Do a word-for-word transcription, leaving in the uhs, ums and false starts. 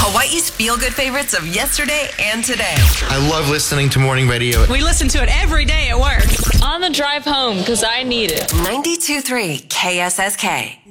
Hawaii's feel-good favorites of yesterday and today. I love listening to morning radio. We listen to it every day at work. On the drive home, because I need it. ninety-two point three K S S K.